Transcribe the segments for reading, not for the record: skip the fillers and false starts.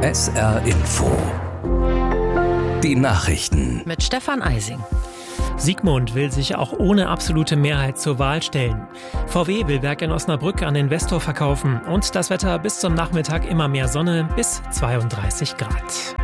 SR Info. Die Nachrichten. Mit Stefan Eising. Sigmund will sich auch ohne absolute Mehrheit zur Wahl stellen. VW will Werk in Osnabrück an Investor verkaufen. Und das Wetter bis zum Nachmittag immer mehr Sonne bis 32 Grad.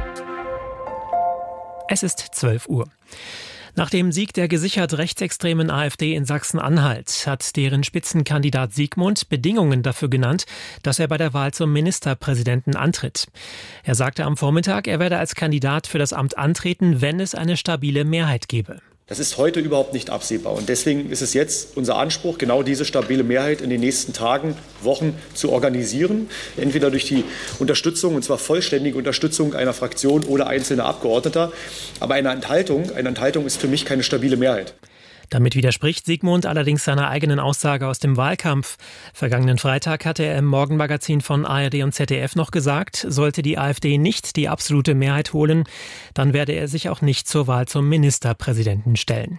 Es ist 12 Uhr. Nach dem Sieg der gesichert rechtsextremen AfD in Sachsen-Anhalt hat deren Spitzenkandidat Sigmund Bedingungen dafür genannt, dass er bei der Wahl zum Ministerpräsidenten antritt. Er sagte am Vormittag, er werde als Kandidat für das Amt antreten, wenn es eine stabile Mehrheit gebe. Das ist heute überhaupt nicht absehbar. Und deswegen ist es jetzt unser Anspruch, genau diese stabile Mehrheit in den nächsten Tagen, Wochen zu organisieren. Entweder durch die Unterstützung, und zwar vollständige Unterstützung einer Fraktion oder einzelner Abgeordneter. Aber eine Enthaltung ist für mich keine stabile Mehrheit. Damit widerspricht Sigmund allerdings seiner eigenen Aussage aus dem Wahlkampf. Vergangenen Freitag hatte er im Morgenmagazin von ARD und ZDF noch gesagt, sollte die AfD nicht die absolute Mehrheit holen, dann werde er sich auch nicht zur Wahl zum Ministerpräsidenten stellen.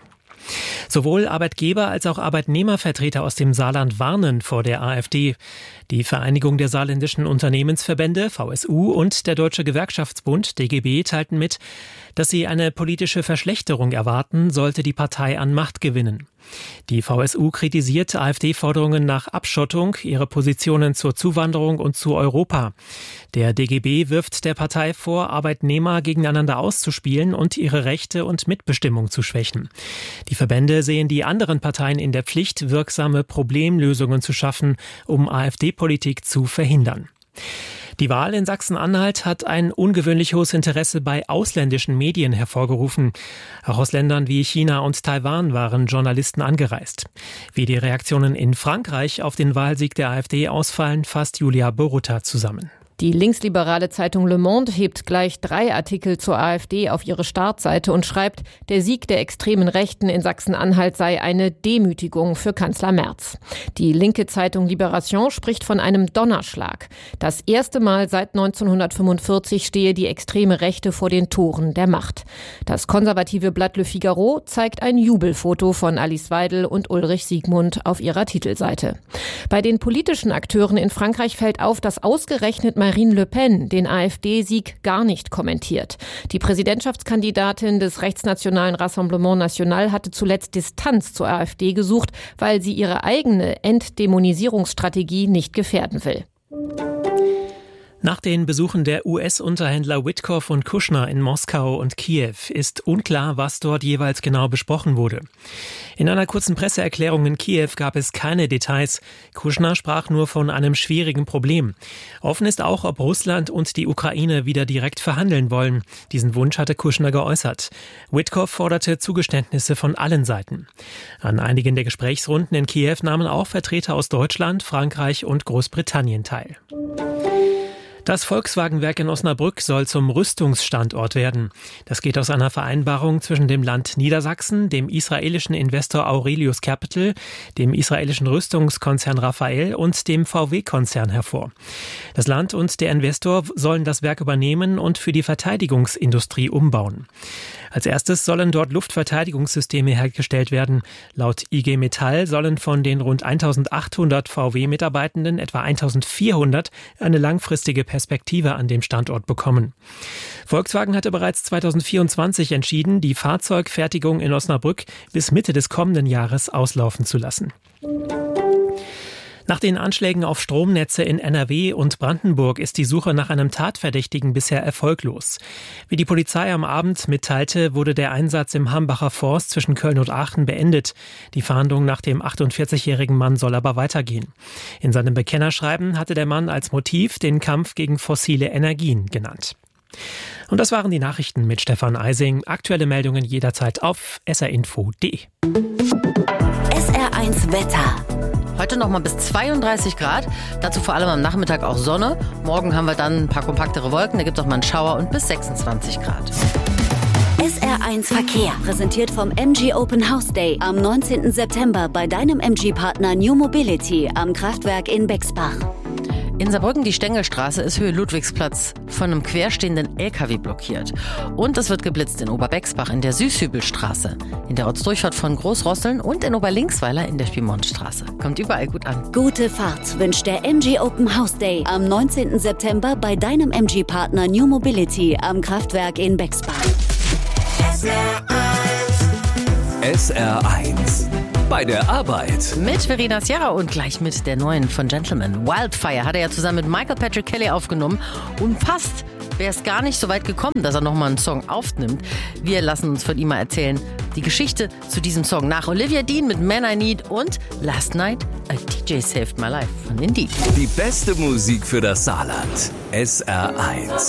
Sowohl Arbeitgeber als auch Arbeitnehmervertreter aus dem Saarland warnen vor der AfD. Die Vereinigung der saarländischen Unternehmensverbände, VSU, und der Deutsche Gewerkschaftsbund, DGB, teilten mit, dass sie eine politische Verschlechterung erwarten, sollte die Partei an Macht gewinnen. Die VSU kritisiert AfD-Forderungen nach Abschottung, ihre Positionen zur Zuwanderung und zu Europa. Der DGB wirft der Partei vor, Arbeitnehmer gegeneinander auszuspielen und ihre Rechte und Mitbestimmung zu schwächen. Die Verbände sehen die anderen Parteien in der Pflicht, wirksame Problemlösungen zu schaffen, um AfD-Politik zu verhindern. Die Wahl in Sachsen-Anhalt hat ein ungewöhnlich hohes Interesse bei ausländischen Medien hervorgerufen. Auch aus Ländern wie China und Taiwan waren Journalisten angereist. Wie die Reaktionen in Frankreich auf den Wahlsieg der AfD ausfallen, fasst Julia Borutta zusammen. Die linksliberale Zeitung Le Monde hebt gleich 3 Artikel zur AfD auf ihre Startseite und schreibt, der Sieg der extremen Rechten in Sachsen-Anhalt sei eine Demütigung für Kanzler Merz. Die linke Zeitung Libération spricht von einem Donnerschlag. Das erste Mal seit 1945 stehe die extreme Rechte vor den Toren der Macht. Das konservative Blatt Le Figaro zeigt ein Jubelfoto von Alice Weidel und Ulrich Sigmund auf ihrer Titelseite. Bei den politischen Akteuren in Frankreich fällt auf, dass ausgerechnet Marine Le Pen den AfD-Sieg gar nicht kommentiert. Die Präsidentschaftskandidatin des rechtsnationalen Rassemblement National hatte zuletzt Distanz zur AfD gesucht, weil sie ihre eigene Entdämonisierungsstrategie nicht gefährden will. Nach den Besuchen der US-Unterhändler Witkoff und Kushner in Moskau und Kiew ist unklar, was dort jeweils genau besprochen wurde. In einer kurzen Presseerklärung in Kiew gab es keine Details. Kushner sprach nur von einem schwierigen Problem. Offen ist auch, ob Russland und die Ukraine wieder direkt verhandeln wollen. Diesen Wunsch hatte Kushner geäußert. Witkoff forderte Zugeständnisse von allen Seiten. An einigen der Gesprächsrunden in Kiew nahmen auch Vertreter aus Deutschland, Frankreich und Großbritannien teil. Das Volkswagenwerk in Osnabrück soll zum Rüstungsstandort werden. Das geht aus einer Vereinbarung zwischen dem Land Niedersachsen, dem israelischen Investor Aurelius Capital, dem israelischen Rüstungskonzern Rafael und dem VW-Konzern hervor. Das Land und der Investor sollen das Werk übernehmen und für die Verteidigungsindustrie umbauen. Als erstes sollen dort Luftverteidigungssysteme hergestellt werden. Laut IG Metall sollen von den rund 1800 VW-Mitarbeitenden etwa 1400 eine langfristige Perspektive an dem Standort bekommen. Volkswagen hatte bereits 2024 entschieden, die Fahrzeugfertigung in Osnabrück bis Mitte des kommenden Jahres auslaufen zu lassen. Nach den Anschlägen auf Stromnetze in NRW und Brandenburg ist die Suche nach einem Tatverdächtigen bisher erfolglos. Wie die Polizei am Abend mitteilte, wurde der Einsatz im Hambacher Forst zwischen Köln und Aachen beendet. Die Fahndung nach dem 48-jährigen Mann soll aber weitergehen. In seinem Bekennerschreiben hatte der Mann als Motiv den Kampf gegen fossile Energien genannt. Und das waren die Nachrichten mit Stefan Eising. Aktuelle Meldungen jederzeit auf srinfo.de. SR1 Wetter. Heute noch mal bis 32 Grad, dazu vor allem am Nachmittag auch Sonne. Morgen haben wir dann ein paar kompaktere Wolken, da gibt es auch mal einen Schauer und bis 26 Grad. SR1 Verkehr, präsentiert vom MG Open House Day am 19. September bei deinem MG-Partner New Mobility am Kraftwerk in Bexbach. In Saarbrücken die Stengelstraße ist Höhe Ludwigsplatz von einem querstehenden LKW blockiert. Und es wird geblitzt in Oberbexbach in der Süßhübelstraße, in der Ortsdurchfahrt von Großrosseln und in Oberlinksweiler in der Spielmontstraße. Kommt überall gut an. Gute Fahrt wünscht der MG Open House Day am 19. September bei deinem MG-Partner New Mobility am Kraftwerk in Bexbach. SR1 bei der Arbeit. Mit Verena Sierra und gleich mit der neuen von Gentleman. Wildfire hat er ja zusammen mit Michael Patrick Kelly aufgenommen. Und fast wäre es gar nicht so weit gekommen, dass er nochmal einen Song aufnimmt. Wir lassen uns von ihm mal erzählen, die Geschichte zu diesem Song nach Olivia Dean mit Man I Need und Last Night a DJ Saved My Life von Indeed. Die beste Musik für das Saarland. SR1.